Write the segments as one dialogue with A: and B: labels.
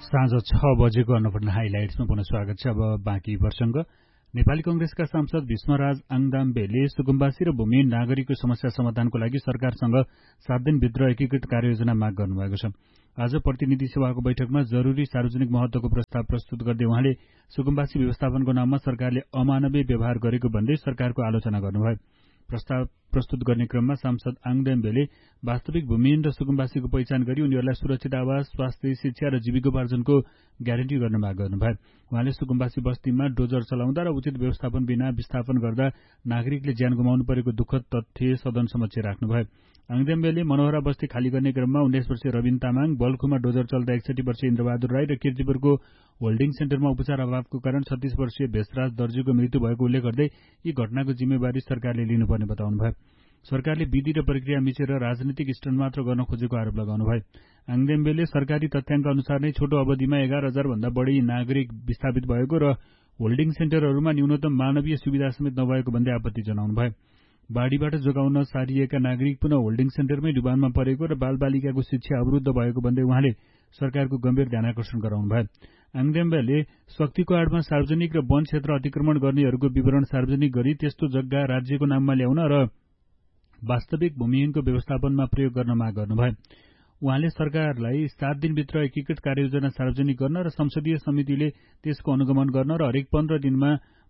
A: साँझ 6 बजेको अन्नपूर्ण हाइलाइट्समा पुनः स्वागत छ। अब बाँकी प्रसंग। नेपाली कंग्रेसका सांसद भीष्मराज आङदाम्बेले सुकुम्बासी र भूमिहीन नागरिकको समस्या समाधानको लागि सरकारसँग 7 दिनभित्र एकीकृत कार्ययोजना माग गर्नुभएको छ। आज प्रतिनिधि सभाको बैठकमा जरूरी सार्वजनिक महत्वको प्रस्ताव प्रस्तुत गर्दै उहाँले सुकुम्बासी व्यवस्थापनको नाममा सरकारले अमानवीय व्यवहार गरेको भन्दै सरकारको आलोचना गर्नुभयो। प्रस्ताव प्रस्तुत गर्ने क्रममा सांसद आङदाम्बेले वास्तविक भूमिहीन र सुकुम्बासीको पहिचान गरी उनीहरूलाई सुरक्षित आवास, स्वास्थ्य, शिक्षा र जीविकोपार्जनको ग्यारेन्टी गर्न माग गर्नुभयो। उहाँले सुकुम्बासी बस्तीमा डोजर चलाउँदा र उचित व्यवस्थापन बिना विस्थापन गर्दा नागरिकले ज्यान गुमाउनु परेको दुःखद तथ्य सदन समक्ष राख्नुभयो। आङदाम्बेले मनोहरा बस्ती खाली गर्ने क्रममा 19 वर्षीय रविन तामाङ, बल्खुमा डोजर चल्दा 61 वर्षीय इन्द्रबहादुर राई र किर्तिपुरको होल्डिङ सेन्टरमा उपचार अभावको कारण 36 वर्षीय भेषराज दर्जीको मृत्यु भएको उल्लेख गर्दै यी घटनाको जिम्मेवारी सरकारले लिनुपर्ने बताउनुभयो। सरकारले विधि र प्रक्रिया मिचेर राजनीतिक स्टन्ट मात्र गर्न खोजेको आरोप लगाउनुभयो। आङदाम्बेले सरकारी तथ्याङ्क अनुसार नै छोटो अवधिमा 11,000 भन्दा बढी नागरिक विस्थापित भएको र होल्डिङ सेन्टरहरूमा न्यूनतम मानवीय सुविधा समेत नभएको भन्दै आपत्ति जनाउनुभयो। बाढीबाट जोगाउन सारिएका नागरिक पुनः होल्डिङ सेन्टरमै डुबानमा परेको र बालबालिकाको शिक्षा अवरुद्ध भएको भन्दै उहाँले सरकारको गम्भीर ध्यानाकर्षण गराउनुभयो। आङदाम्बेले शक्तिको आडमा सार्वजनिक र वन क्षेत्र अतिक्रमण गर्नेहरूको विवरण सार्वजनिक गरी त्यस्तो जग्गा राज्यको नाममा ल्याउन र वास्तविक भूमिहीनको व्यवस्थापनमा प्रयोग गर्न माग गर्नुभयो। उहाँले सरकारलाई 7 दिनभित्र एकीकृत कार्ययोजना सार्वजनिक गर्न र संसदीय समितिले त्यसको अनुगमन गर्न र हरेक 15 दिनमा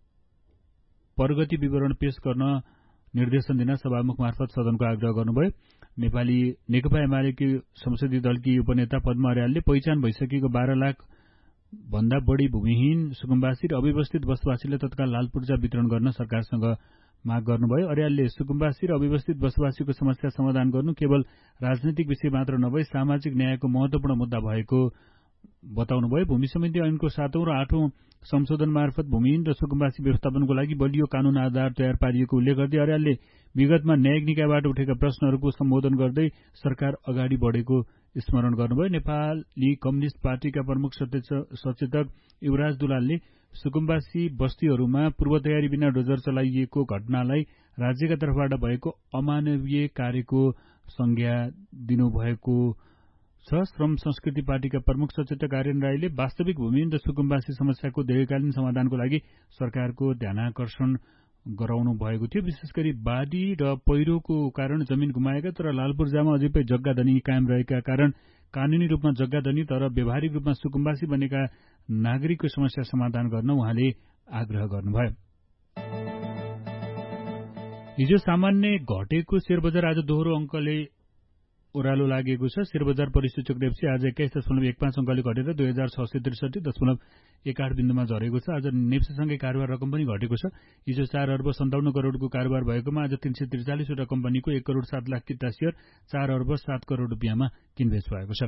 A: प्रगति विवरण पेश गर्न निर्देशन दिन सभामुख मार्फत सदनको आग्रह गर्नुभयो। नेकपा एमालेकी संसदीय दलकी उपनेता पद्मा अर्यालले पहिचान भइसकेको 12 लाख भन्दा बढी भूमिहीन, सुकुम्बासी र अव्यवस्थित बसवासीले तत्काल लाल पूर्जा वितरण गर्न सरकारसँग माग गर्नुभयो। अर्यालले सुकुम्बासी र अव्यवस्थित बसवासीको समस्या समाधान गर्नु केवल राजनीतिक विषय मात्र नभई सामाजिक न्यायको महत्वपूर्ण मुद्दा भएको बताउनुभयो। भूमि समिति ऐनको 7औं र 8औं संशोधन मार्फत भूमिहीन र सुकुम्बासी व्यवस्थापनको लागि बलियो कानून आधार तयार पारिएको उल्लेख गर्दै अर्यालले विगतमा न्यायिक निकायबाट उठेका प्रश्नहरूको सम्बोधन गर्दै सरकार अगाडि बढेको स्मरण गर्नुभयो। नेपाली कम्युनिष्ट पार्टीका प्रमुख सचेतक युवराज दुलालले सुकुम्बासी बस्तीहरूमा पूर्व तयारी बिना डोजर चलाइएको घटनालाई राज्यका तर्फबाट भएको अमानवीय कार्यको संज्ञा दिनुभएको छ। श्रम संस्कृति पार्टीका प्रमुख सचेतक आर्यन राईले वास्तविक भूमिहीन र सुकुम्बासी समस्याको दीर्घकालीन समाधानको लागि सरकारको ध्यानाकर्षण गराउनु भएको थियो। विशेष गरी बाढी र पहिरोको कारण जमिन गुमाएका तर लालपूर्जामा अझै पनि जग्गा धनी कायम रहेका कारण कानूनी रूपमा जग्गा धनी तर व्यावहारिक रूपमा सुकुम्बासी बनेका नागरिकको समस्या समाधान गर्न उहाँले आग्रह गर्नुभयो। हिजो सामान्य घटेको शेयर बजार आज दोहोरो अङ्कले ओह्रालो लागेको छ। शेयर बजार परिसूचक नेप्सी आज 21.15 अङ्कले घटेर 2663.18 बिन्दुमा झरेको छ। आज नेप्सीसँगै कारोबार रकम पनि घटेको छ। हिजो 4 अर्ब 57 करोडको कारोबार भएकोमा आज 343 वटा कम्पनीको 1 करोड 7 लाख किता शेयर 4 अर्ब 7 करोड रुपियाँमा किनबेच भएको छ।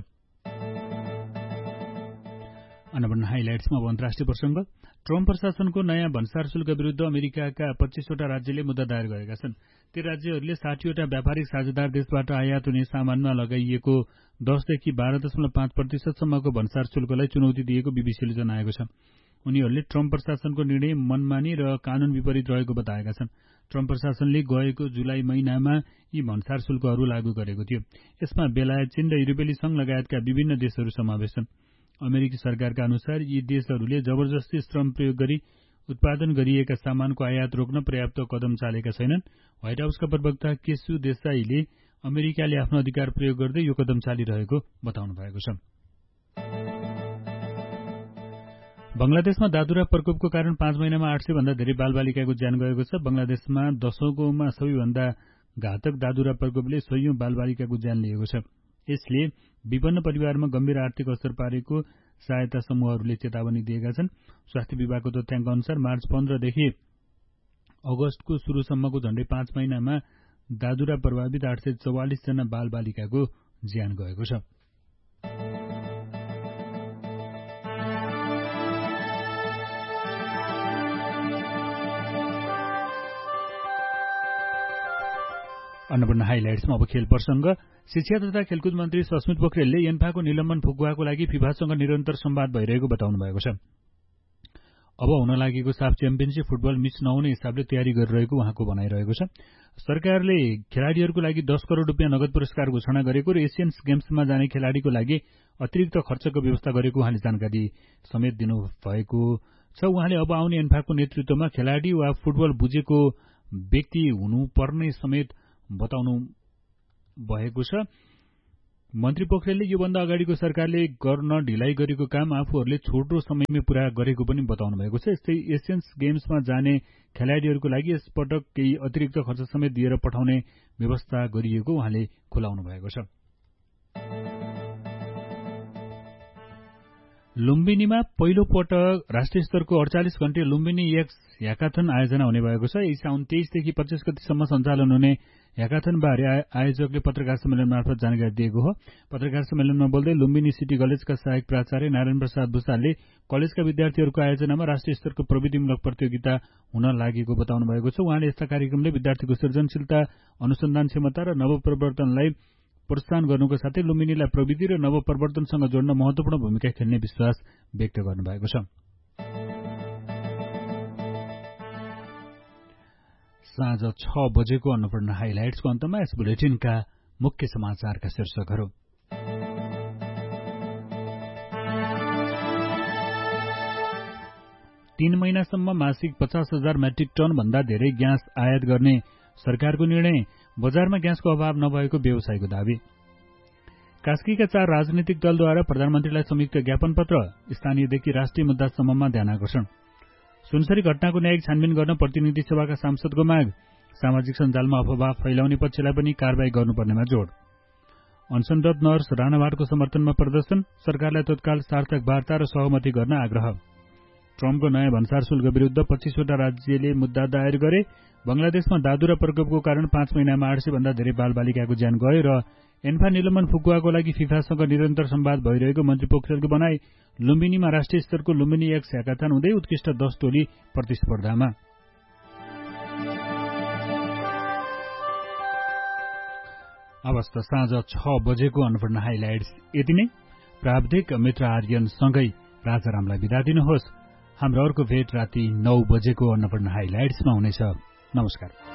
A: अन्नपूर्ण हाइलाइट्समा अन्तर्राष्ट्रिय प्रसंग। ट्रम्प प्रशासनको नयाँ भन्सार शुल्क विरूद्ध अमेरिकाका 25 वटा राज्यले मुद्दा दायर गरेका छन्। ती राज्यहरूले 60 वटा व्यापारिक साझेदार देशबाट आयात हुने सामानमा लगाइएको 10 देखि 12.5% सम्मको भन्सार शुल्कलाई चुनौती दिएको बीबीसीले जनाएको छ। उनीहरूले ट्रम्प प्रशासनको निर्णय मनमानी र कानून विपरीत रहेको बताएका छन्। ट्रम्प प्रशासनले गएको जुलाई महिनामा यी भन्सार शुल्कहरू लागू गरेको थियो। यसमा बेलायत, चीन र युरोपेली संघ लगायतका विभिन्न देशहरू समावेश छन्। अमेरिकी सरकारका अनुसार यी देशहरूले जबरजस्ती श्रम प्रयोग गरी उत्पादन गरिएका सामानको आयात रोक्न पर्याप्त कदम चालेका छैनन्। व्हाइट हाउसका प्रवक्ता केशु देसाईले अमेरिकाले आफ्नो अधिकार प्रयोग गर्दै यो कदम चालिरहेको बताउनु भएको छ। बंगलादेशमा दादुरा प्रकोपको कारण 5 महिनामा 800 भन्दा धेरै बालबालिकाको ज्यान गएको छ। बंगलादेशमा दशकौंमा सबैभन्दा घातक दादुरा प्रकोपले सयौं बालबालिकाको ज्यान लिएको छ। यसले विभिन्न परिवारमा गम्भीर आर्थिक असर पारेको सहायता समूहहरूले चेतावनी दिएका छन्। स्वास्थ्य विभागको तथ्याङ्क अनुसार मार्च 15 देखि अगस्तको सुरुसम्मको झण्डै 5 महिनामा दादुरा प्रभावित 844 जना बालबालिकाको ज्यान गएको छ। अन्नपूर्ण हाइलाइट्समा अब खेल प्रसंग। शिक्षा तथा खेलकुद मन्त्री सस्मित पोखरेलले एन्फाको निलम्बन फुकुवाको लागि फिफासँग निरन्तर संवाद भइरहेको बताउनु भएको छ। अब हुन लागेको साफ च्याम्पियनशिप फुटबल मिस नहुने हिसाबले तयारी गरिरहेको उहाँको भनाइरहेको छ। सरकारले खेलाड़ीहरूको लागि 10 करोड़ रुपियाँ नगद पुरस्कार घोषणा गरेको र एसियन गेम्समा जाने खेलाड़ीको लागि अतिरिक्त खर्चको व्यवस्था गरेको उहाँले जानकारी समेत दिनुभएको छ। उहाँले अब आउने एन्फाको नेतृत्वमा खेलाड़ी वा फुटबल बुझेको व्यक्ति हुनुपर्ने समेत बताउनु भएको छ। मन्त्री पोखरेलले योभन्दा अगाडिको सरकारले गर्न ढिलाइ गरेको काम आफूहरूले छोटो समयमै पूरा गरेको पनि बताउनु भएको छ। यस्तै एसियन गेम्समा जाने खेलाड़ीहरूको लागि यसपटक केही अतिरिक्त खर्च समेत दिएर पठाउने व्यवस्था गरिएको उहाँले खुलाउनु भएको छ। लुम्बिनीमा पहिलो पटक राष्ट्रिय स्तरको 48 घण्टे लुम्बिनी एक्स ह्याकाथन आयोजना हुने भएको छ। यही साउन 23 देखि 25 गतिसम्म सञ्चालन हुने ह्याकाथन बारे आयोजकले पत्रकार सम्मेलन मार्फत जानकारी दिएको हो। पत्रकार सम्मेलनमा बोल्दै लुम्बिनी सिटी कलेजका सहायक प्राचार्य नारायण प्रसाद भूषालले कलेजका विद्यार्थीहरूको आयोजनामा राष्ट्रिय स्तरको प्रविधिमूलक प्रतियोगिता हुन लागेको बताउनु भएको छ। उहाँले यस्ता कार्यक्रमले विद्यार्थीको सृजनशीलता, अनुसन्धान क्षमता र नवप्रवर्तनलाई प्रोत्साहन गर्नुको साथै लुम्बिनीलाई प्रविधि र नवप्रवर्तनसँग जोड्न महत्वपूर्ण भूमिका खेल्ने विश्वास व्यक्त गर्नुभएको छ। साँझ 6 बजेको अन्नपूर्ण हाइलाइट्सको अन्तमा यस बुलेटिनका मुख्य समाचारका शीर्षकहरू। 3 महिनासम्म मासिक 50,000 मेट्रिक टन भन्दा धेरै ग्यास आयात गर्ने सरकारको निर्णय, बजारमा ग्यासको अभाव नभएको व्यवसायीको दावी। कास्कीका 4 राजनीतिक दलद्वारा प्रधानमन्त्रीलाई संयुक्त ज्ञापन पत्र, स्थानीयदेखि राष्ट्रिय मुद्दासम्ममा ध्यानाकर्षण। सुनसरी घटनाको न्यायिक छानबिन गर्न प्रतिनिधि सभाका सांसदको माग, सामाजिक सञ्जालमा अफवाह फैलाउने पक्षलाई पनि कारबाही गर्नुपर्नेमा जोड। अनसनरत नर्स राणावारको समर्थनमा प्रदर्शन, सरकारलाई तत्काल सार्थक वार्ता र सहमति गर्न आग्रह। ट्रम्पको नयाँ भन्सार शुल्क विरुद्ध 25वटा राज्यले मुद्दा दायर गरे। बंगलादेशमा दादु र प्रकोपको कारण 5 महिनामा 800 भन्दा धेरै बालबालिकाको ज्यान गयो र एन्फा निलम्बन फुकुवाको लागि फिफासँग निरन्तर संवाद भइरहेको मन्त्री पोखरेलको भनाई। लुम्बिनीमा राष्ट्रिय स्तरको लुम्बिनी एक्स ह्याकाथन हुँदै उत्कृष्ट 10 टोली प्रतिस्पर्धामा। अवस्था साँझ 6 बजेको अन्नपूर्ण हाइलाइट्स यति नै। प्राविधिक मित्र आर्यनसँगै राजारामलाई बिदा दिनुहोस्। हाम्रो अर्को भेट राति 9 बजेको अन्नपूर्ण हाइलाइट्समा हुनेछ। नमस्कार।